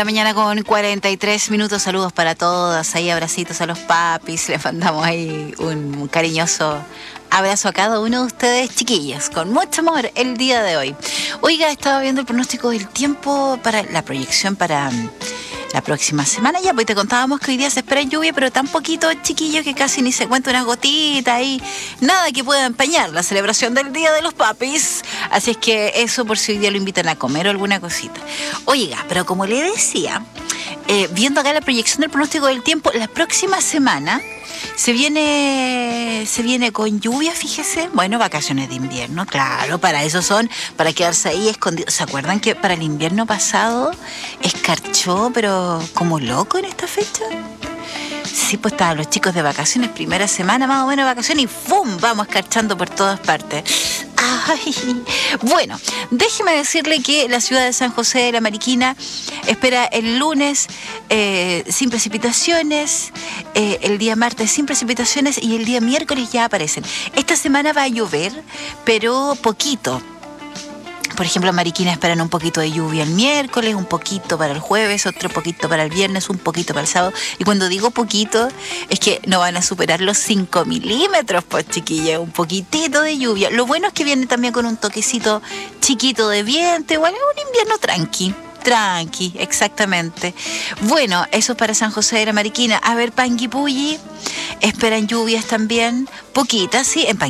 la mañana con 43 minutos. Saludos para todas. Ahí abracitos a los papis. Les mandamos ahí un cariñoso abrazo a cada uno de ustedes, chiquillos, con mucho amor el día de hoy. Oiga, estaba viendo el pronóstico del tiempo para la proyección para la próxima semana. Ya, pues te contábamos que hoy día se espera lluvia, pero tan poquito, chiquillos, que casi ni se cuenta una gotita y nada que pueda empañar la celebración del Día de los Papis. Así es que eso por si hoy día lo invitan a comer o alguna cosita. Oiga, pero como le decía, viendo acá la proyección del pronóstico del tiempo, la próxima semana se viene con lluvia, fíjese. Bueno, vacaciones de invierno, claro, para eso son, para quedarse ahí escondidos. ¿Se acuerdan que para el invierno pasado escarchó, pero como loco en esta fecha? Sí, pues estaban los chicos de vacaciones, primera semana más o menos de vacaciones y ¡fum! Vamos escarchando por todas partes. Ay, bueno, déjeme decirle que la ciudad de San José de la Mariquina espera el lunes sin precipitaciones, el día martes sin precipitaciones y el día miércoles ya aparecen. Esta semana va a llover, pero poquito. Por ejemplo, en Mariquina esperan un poquito de lluvia el miércoles, un poquito para el jueves, otro poquito para el viernes, un poquito para el sábado. Y cuando digo poquito, es que no van a superar los 5 milímetros, pues chiquilla, un poquitito de lluvia. Lo bueno es que viene también con un toquecito chiquito de viento, igual es un invierno tranqui, exactamente. Bueno, eso es para San José de la Mariquina. A ver, Panguipulli, esperan lluvias también, poquitas, sí, en